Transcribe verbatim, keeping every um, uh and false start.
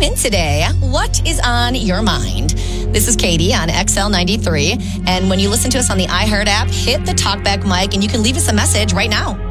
in today. What is on your mind? This is Katie on X L ninety-three. And when you listen to us on the iHeart app, hit the talkback mic and you can leave us a message right now.